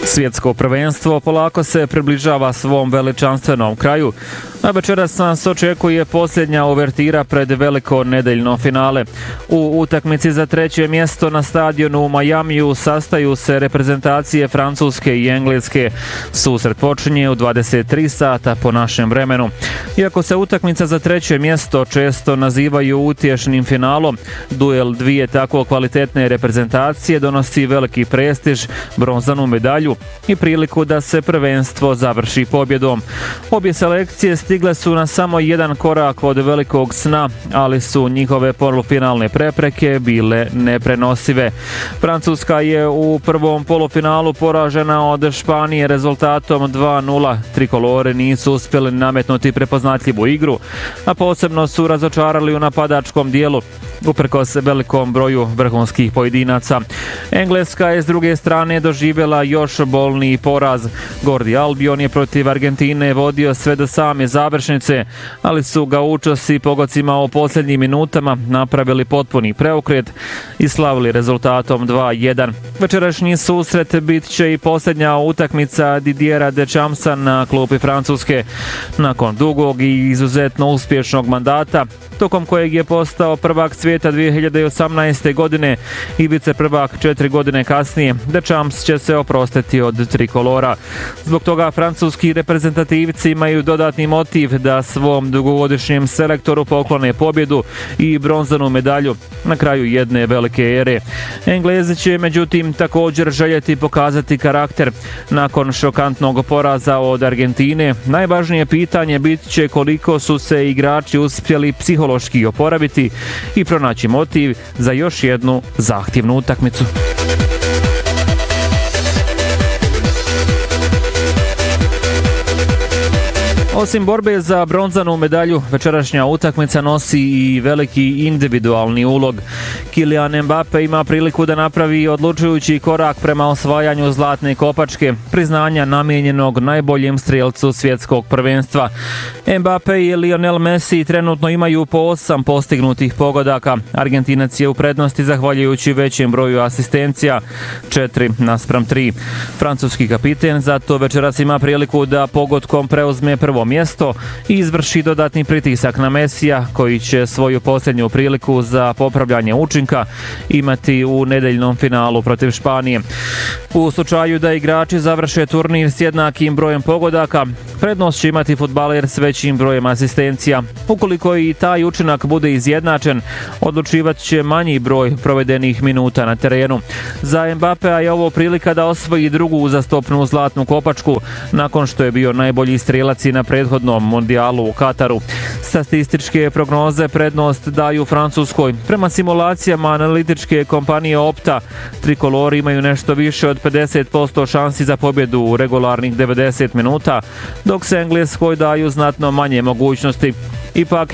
Svjetsko prvenstvo polako se približava svom veličanstvenom kraju, a večeras nas očekuje posljednja uvertira pred veliko nedeljno finale. U utakmici za treće mjesto na stadionu u Majamiju sastaju se reprezentacije Francuske i Engleske. Susret počinje u 23 sata po našem vremenu. Iako se utakmica za treće mjesto često nazivaju utješnim finalom, duel dvije tako kvalitetne reprezentacije donosi veliki prestiž, bronzanu medalju i priliku da se prvenstvo završi pobjedom. Obje selekcije stigle su na samo jedan korak od velikog sna, ali su njihove polufinalne prepreke bile neprenosive. Francuska je u prvom polufinalu poražena od Španije rezultatom 2:0. Trikolore nisu uspjeli nametnuti prepoznatljivu igru, a posebno su razočarali u napadačkom dijelu, uprkos velikom broju vrhunskih pojedinaca. Engleska je s druge strane doživjela još bolniji poraz. Gordi Albion je protiv Argentine vodio sve do same završnice, ali su ga učosi pogocima u posljednjim minutama napravili potpuni preokret i slavili rezultatom 2:1. Večerašnji susret bit će i posljednja utakmica Didiera Dechampsa na klupi Francuske. Nakon dugog i izuzetno uspješnog mandata, tokom kojeg je postao prvak svijeta 2018. godine i viceprvak 4 godine kasnije, Deschamps će se oprostiti od trikolora. Zbog toga francuski reprezentativci imaju dodatni motiv da svom dugogodišnjem selektoru poklone pobjedu i bronzanu medalju na kraju jedne velike ere. Englezi će međutim također željeti pokazati karakter. Nakon šokantnog poraza od Argentine, najvažnije pitanje bit će koliko su se igrači uspjeli psihološki oporaviti i pronaći motiv za još jednu zahtjevnu utakmicu. Osim borbe za bronzanu medalju, večerašnja utakmica nosi i veliki individualni ulog. Kylian Mbappé ima priliku da napravi odlučujući korak prema osvajanju zlatne kopačke, priznanja namijenjenog najboljem strijelcu svjetskog prvenstva. Mbappé i Lionel Messi trenutno imaju po 8 postignutih pogodaka. Argentinac je u prednosti zahvaljujući većem broju asistencija, 4:3. Francuski kapiten zato večeras ima priliku da pogodkom preuzme prvo mjesto i izvrši dodatni pritisak na Messija, koji će svoju posljednju priliku za popravljanje učinka imati u nedeljnom finalu protiv Španije. U slučaju da igrači završe turnir s jednakim brojem pogodaka, prednost će imati fudbaler s većim brojem asistencija. Ukoliko i taj učinak bude izjednačen, odlučivat će manji broj provedenih minuta na terenu. Za Mbappéa je ovo prilika da osvoji drugu uzastopnu zlatnu kopačku, nakon što je bio najbolji strijelac i na prethodnom mondijalu u Kataru. Statističke prognoze prednost daju Francuskoj. Prema simulacijama analitičke kompanije Opta, trikolori imaju nešto više od 50% šansi za pobjedu u regularnih 90 minuta, dok se Engleskoj daju znatno manje mogućnosti. Ipak